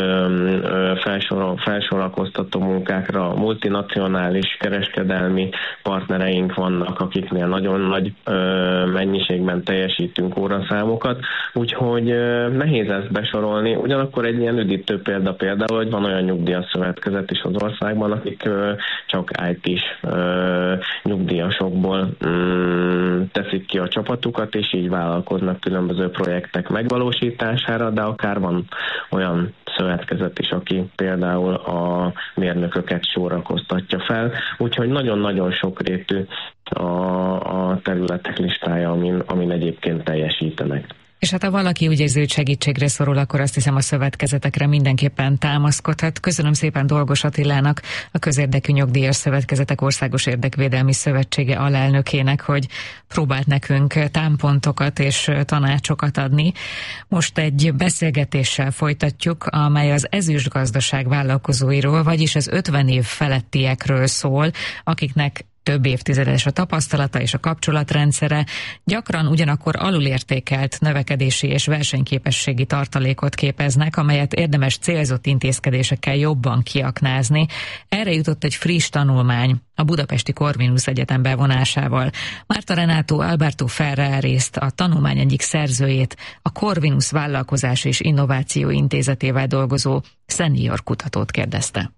Speaker 19: felsorakoztató munkákra. Multinacionális kereskedelmi partnereink vannak, akiknél nagyon nagy mennyiségben teljesítünk óraszámokat, úgyhogy nehéz ezt besorolni. Ugyanakkor egy ilyen üdítő például, hogy van olyan nyugdíjas szövetkezet is az országban, akik csak IT-s nyugdíjasokból teszik ki a csapatukat, és így vállalkoznak különböző projektek megvalósítására, de akár van olyan szövetkezet is, aki például a mérnököket sorakoztatja fel, úgyhogy nagyon-nagyon sokrétű a területek listája, amin egyébként teljesítenek.
Speaker 12: És hát ha valaki úgy érzi, hogy segítségre szorul, akkor azt hiszem a szövetkezetekre mindenképpen támaszkodhat. Köszönöm szépen Dolgos Attilának, a Közérdekű Nyugdíjas Szövetkezetek Országos Érdekvédelmi Szövetsége alelnökének, hogy próbált nekünk támpontokat és tanácsokat adni. Most egy beszélgetéssel folytatjuk, amely az ezüstgazdaság vállalkozóiról, vagyis az 50 év felettiekről szól, akiknek több évtizedes a tapasztalata és a kapcsolatrendszere, gyakran ugyanakkor alulértékelt növekedési és versenyképességi tartalékot képeznek, amelyet érdemes célzott intézkedésekkel jobban kiaknázni. Erre jutott egy friss tanulmány a Budapesti Corvinus Egyetem bevonásával. Márta Renátó Alberto Ferrarist, a tanulmány egyik szerzőjét, a Corvinus Vállalkozás és Innováció Intézetével dolgozó senior kutatót kérdezte.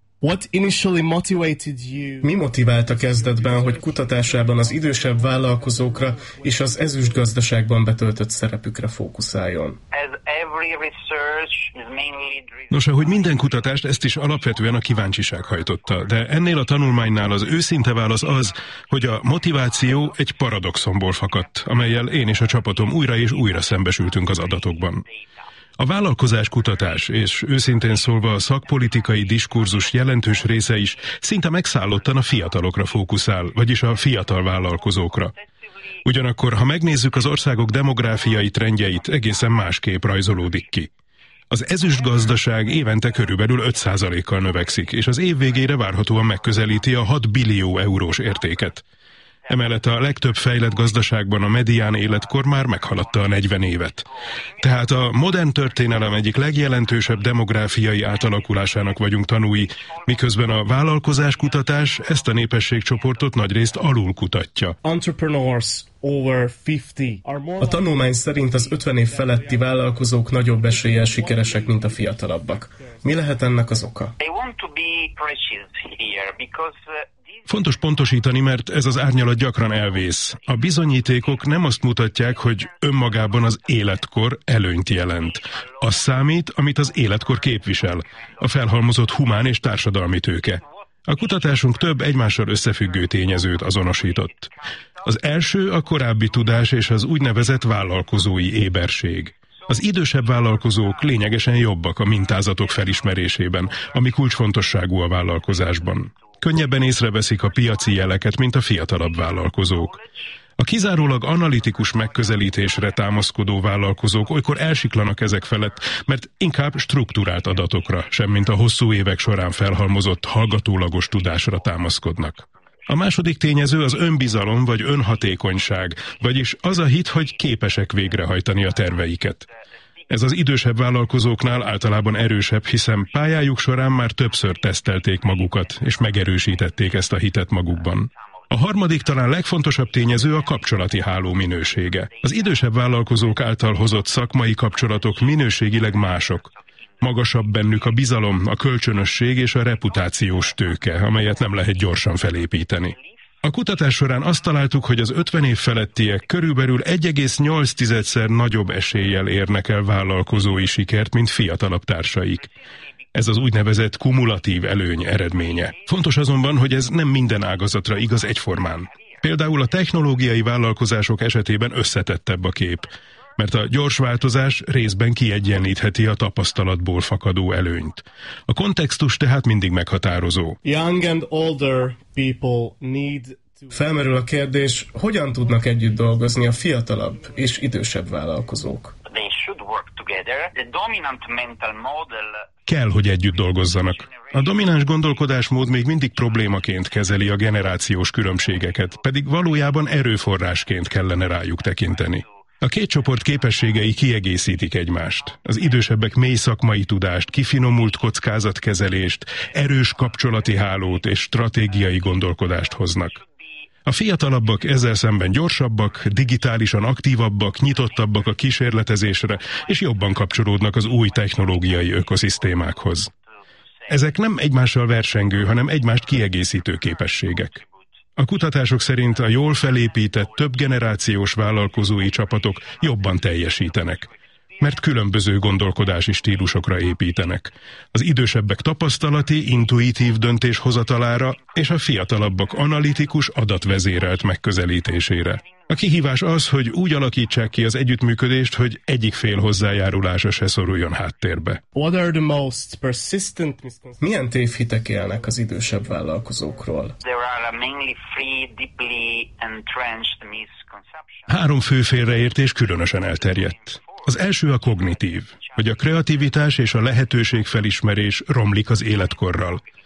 Speaker 20: Mi motiválta kezdetben, hogy kutatásában az idősebb vállalkozókra és az ezüstgazdaságban betöltött szerepükre fókuszáljon?
Speaker 21: Nos, ahogy minden kutatást, ezt is alapvetően a kíváncsiság hajtotta, de ennél a tanulmánynál az őszinte válasz az, hogy a motiváció egy paradoxonból fakadt, amellyel én és a csapatom újra és újra szembesültünk az adatokban. A vállalkozáskutatás és őszintén szólva a szakpolitikai diskurzus jelentős része is szinte megszállottan a fiatalokra fókuszál, vagyis a fiatal vállalkozókra. Ugyanakkor, ha megnézzük az országok demográfiai trendjeit, egészen másképp rajzolódik ki. Az ezüstgazdaság évente körülbelül 5%-kal növekszik, és az év végére várhatóan megközelíti a 6 billió eurós értéket. Emellett a legtöbb fejlett gazdaságban a medián életkor már meghaladta a 40 évet. Tehát a modern történelem egyik legjelentősebb demográfiai átalakulásának vagyunk tanúi, miközben a vállalkozáskutatás ezt a népességcsoportot nagyrészt alul kutatja.
Speaker 20: A tanulmány szerint az 50 év feletti vállalkozók nagyobb eséllyel sikeresek, mint a fiatalabbak. Mi lehet ennek az oka?
Speaker 21: Fontos pontosítani, mert ez az árnyalat gyakran elvész. A bizonyítékok nem azt mutatják, hogy önmagában az életkor előnyt jelent. Az számít, amit az életkor képvisel, a felhalmozott humán és társadalmi tőke. A kutatásunk több egymással összefüggő tényezőt azonosított. Az első a korábbi tudás és az úgynevezett vállalkozói éberség. Az idősebb vállalkozók lényegesen jobbak a mintázatok felismerésében, ami kulcsfontosságú a vállalkozásban. Könnyebben észreveszik a piaci jeleket, mint a fiatalabb vállalkozók. A kizárólag analitikus megközelítésre támaszkodó vállalkozók olykor elsiklanak ezek felett, mert inkább strukturált adatokra, semmint a hosszú évek során felhalmozott hallgatólagos tudásra támaszkodnak. A második tényező az önbizalom vagy önhatékonyság, vagyis az a hit, hogy képesek végrehajtani a terveiket. Ez az idősebb vállalkozóknál általában erősebb, hiszen pályájuk során már többször tesztelték magukat, és megerősítették ezt a hitet magukban. A harmadik, talán legfontosabb tényező a kapcsolati háló minősége. Az idősebb vállalkozók által hozott szakmai kapcsolatok minőségileg mások. Magasabb bennük a bizalom, a kölcsönösség és a reputációs tőke, amelyet nem lehet gyorsan felépíteni. A kutatás során azt találtuk, hogy az 50 év felettiek körülbelül 1,8-szer nagyobb eséllyel érnek el vállalkozói sikert, mint fiatalabb társaik. Ez az úgynevezett kumulatív előny eredménye. Fontos azonban, hogy ez nem minden ágazatra igaz egyformán. Például a technológiai vállalkozások esetében összetettebb a kép, mert a gyors változás részben kiegyenlítheti a tapasztalatból fakadó előnyt. A kontextus tehát mindig meghatározó.
Speaker 20: Young and older people need Felmerül a kérdés, hogyan tudnak együtt dolgozni a fiatalabb és idősebb vállalkozók?
Speaker 21: Kell, hogy együtt dolgozzanak. A domináns gondolkodásmód még mindig problémaként kezeli a generációs különbségeket, pedig valójában erőforrásként kellene rájuk tekinteni. A két csoport képességei kiegészítik egymást. Az idősebbek mély szakmai tudást, kifinomult kockázatkezelést, erős kapcsolati hálót és stratégiai gondolkodást hoznak. A fiatalabbak ezzel szemben gyorsabbak, digitálisan aktívabbak, nyitottabbak a kísérletezésre, és jobban kapcsolódnak az új technológiai ökoszisztémákhoz. Ezek nem egymással versengő, hanem egymást kiegészítő képességek. A kutatások szerint a jól felépített, több generációs vállalkozói csapatok jobban teljesítenek, mert különböző gondolkodási stílusokra építenek. Az idősebbek tapasztalati, intuitív döntéshozatalára és a fiatalabbak analitikus, adatvezérelt megközelítésére. A kihívás az, hogy úgy alakítsák ki az együttműködést, hogy egyik fél hozzájárulása se szoruljon háttérbe.
Speaker 20: Milyen tévhitek élnek az idősebb vállalkozókról?
Speaker 21: 3 fő félreértés különösen elterjedt. Az első a kognitív, hogy a kreativitás és a lehetőségfelismerés romlik az életkorral.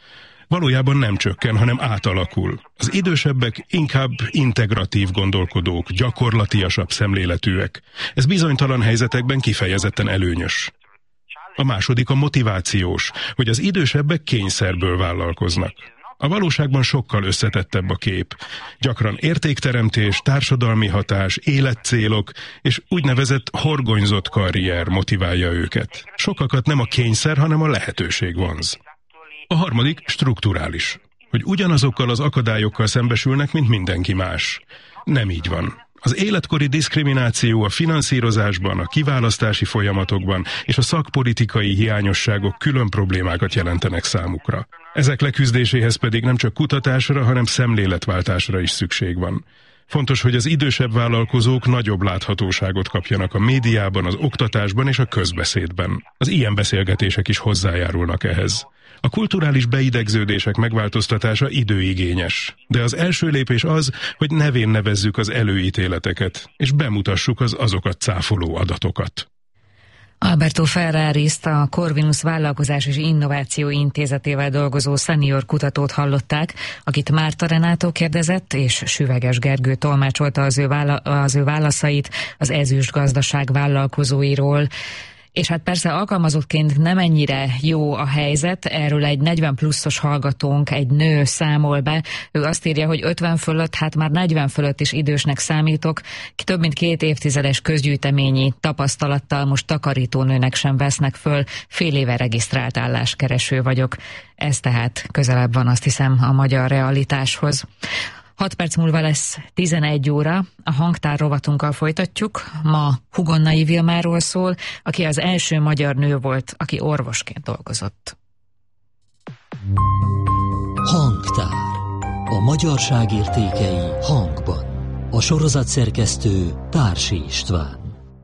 Speaker 21: valójában nem csökken, hanem átalakul. Az idősebbek inkább integratív gondolkodók, gyakorlatiasabb szemléletűek. Ez bizonytalan helyzetekben kifejezetten előnyös. A második a motivációs, hogy az idősebbek kényszerből vállalkoznak. A valóságban sokkal összetettebb a kép. Gyakran értékteremtés, társadalmi hatás, életcélok és úgynevezett horgonyzott karrier motiválja őket. Sokakat nem a kényszer, hanem a lehetőség vonz. A harmadik strukturális, hogy ugyanazokkal az akadályokkal szembesülnek, mint mindenki más. Nem így van. Az életkori diszkrimináció a finanszírozásban, a kiválasztási folyamatokban és a szakpolitikai hiányosságok külön problémákat jelentenek számukra. Ezek leküzdéséhez pedig nem csak kutatásra, hanem szemléletváltásra is szükség van. Fontos, hogy az idősebb vállalkozók nagyobb láthatóságot kapjanak a médiában, az oktatásban és a közbeszédben. Az ilyen beszélgetések is hozzájárulnak ehhez. A kulturális beidegződések megváltoztatása időigényes, de az első lépés az, hogy nevén nevezzük az előítéleteket, és bemutassuk az azokat cáfoló adatokat.
Speaker 12: Alberto Ferrariszt, a Corvinus Vállalkozás és Innováció Intézetével dolgozó szenior kutatót hallották, akit Márta Renátó kérdezett, és Süveges Gergő tolmácsolta az ő válaszait az Ezüst Gazdaság vállalkozóiról. És hát persze alkalmazottként nem ennyire jó a helyzet, erről egy 40 pluszos hallgatónk, egy nő számol be, ő azt írja, hogy 50 fölött, hát már 40 fölött is idősnek számítok, több mint 2 évtizedes közgyűjteményi tapasztalattal most takarítónőnek sem vesznek föl, fél éve regisztrált álláskereső vagyok. Ez tehát közelebb van, azt hiszem, a magyar realitáshoz. 6 perc múlva lesz 11 óra, a hangtár rovatunkkal folytatjuk. Ma Hugonnai Vilmáról szól, aki az első magyar nő volt, aki orvosként dolgozott.
Speaker 6: Hangtár. A magyarság értékei hangban. A sorozatszerkesztő Társi István.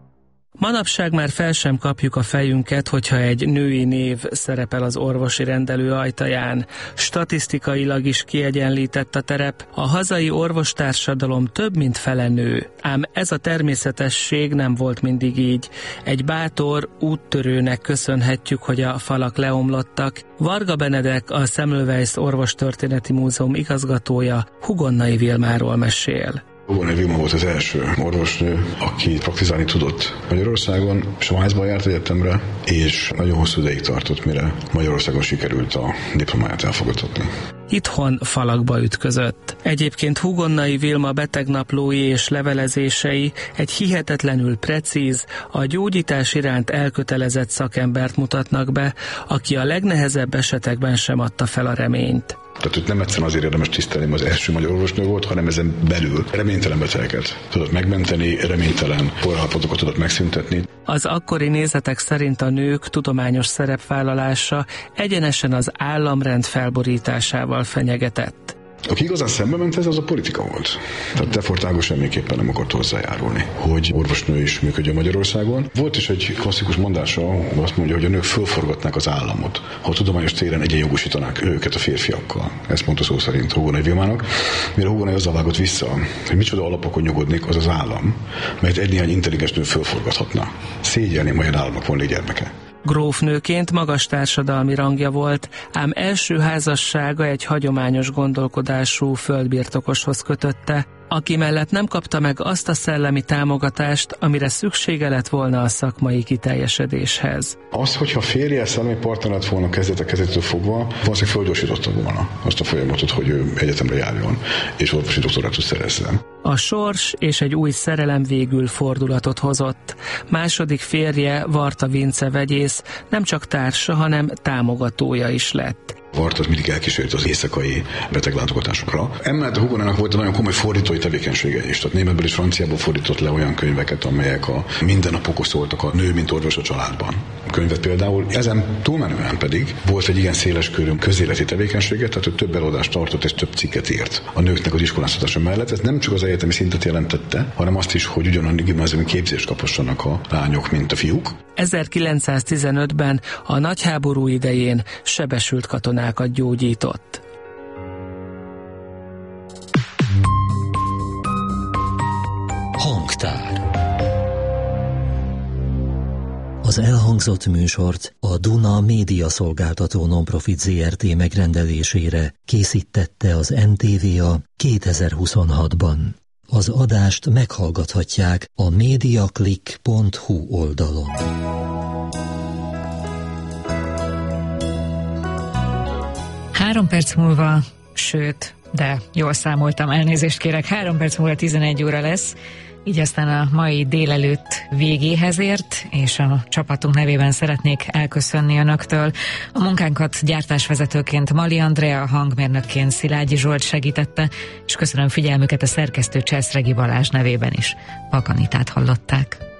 Speaker 2: Manapság már fel sem kapjuk a fejünket, hogyha egy női név szerepel az orvosi rendelő ajtaján. Statisztikailag is kiegyenlített a terep, a hazai orvostársadalom több mint fele nő. Ám ez a természetesség nem volt mindig így. Egy bátor úttörőnek köszönhetjük, hogy a falak leomlottak. Varga Benedek, a Semmelweis Orvostörténeti Múzeum igazgatója Hugonnai Vilmáról mesél.
Speaker 22: Hugonnai Vilma volt az első orvosnő, aki praktizálni tudott Magyarországon. Svájcban járt egyetemre, és nagyon hosszú ideig tartott, mire Magyarországon sikerült a diplomáját elfogadtatni.
Speaker 2: Itthon falakba ütközött. Egyébként Hugonnai Vilma betegnaplói és levelezései egy hihetetlenül precíz, a gyógyítás iránt elkötelezett szakembert mutatnak be, aki a legnehezebb esetekben sem adta fel a reményt.
Speaker 22: Tehát őt nem egyszerűen azért érdemes tisztelni, mert az első magyar orvosnő volt, hanem ezen belül reménytelen betegeket tudott megmenteni, reménytelen porhálapotokat tudott megszüntetni.
Speaker 2: Az akkori nézetek szerint a nők tudományos szerepvállalása egyenesen az államrend felborításával fenyegetett.
Speaker 22: Aki igazán szembe ment ez, az a politika volt. Tehát Tefort Ágos semmiképpen nem akart hozzájárulni, hogy orvosnő is működjön Magyarországon. Volt is egy klasszikus mondása, azt mondja, hogy a nők fölforgatnák az államot, ha a tudományos téren egyenjogosítanák őket a férfiakkal. Ezt mondta szó szerint Hugonnai Vilmának, mire Hugonnai azzal vágott vissza, hogy micsoda alapokon nyugodnék az az állam, mert egy néhány intelligens nő fölforgathatna. Szégyelni magyar államnak volna gyermeke.
Speaker 2: Grófnőként magas társadalmi rangja volt, ám első házassága egy hagyományos gondolkodású földbirtokoshoz kötötte, aki mellett nem kapta meg azt a szellemi támogatást, amire szüksége lett volna a szakmai kiteljesedéshez.
Speaker 22: Az, hogyha férje szellemi partner lett volna kezdettől fogva, valószínűleg fölgyorsította volna azt a folyamatot, hogy ő egyetemre járjon, és orvosi doktorátus szerezzen.
Speaker 2: A sors és egy új szerelem végül fordulatot hozott. Második férje, Varta Vince vegyész, nem csak társa, hanem támogatója is lett.
Speaker 22: Varta az mindig elkísért az éjszakai beteglátogatásokra. Emellett a Hugonnának volt egy nagyon komoly fordítói tevékenysége is. Tehát németből és franciából fordított le olyan könyveket, amelyek a mindennapokhoz szóltak, a nő, mint orvos a családban. Könyvet például. Ezen túlmenően pedig volt egy igen széles körű közéleti tevékenysége, tehát ő több előadást tartott és több cikket írt a nőknek az iskoláztatása mellett. Ez nem csak az egyetemi szintet jelentette, hanem azt is, hogy ugyanannyi gimnáziumi képzést kaphassanak a lányok, mint a fiúk.
Speaker 2: 1915-ben a nagyháború idején sebesült katonákat gyógyított.
Speaker 6: Hangtár. Az elhangzott műsort a Duna Média Szolgáltató Nonprofit Zrt. Megrendelésére készítette az NTVA 2026-ban. Az adást meghallgathatják a mediaclick.hu oldalon.
Speaker 12: Három perc múlva, sőt, de jól számoltam, elnézést kérek, 3 perc múlva 11 óra lesz, így aztán a mai délelőtt végéhez ért, és a csapatunk nevében szeretnék elköszönni önöktől. A munkánkat gyártásvezetőként Mali Andrea, hangmérnökként Szilágyi Zsolt segítette, és köszönöm figyelmüket a szerkesztő Cselszregi Balázs nevében is. Pakanitát hallották.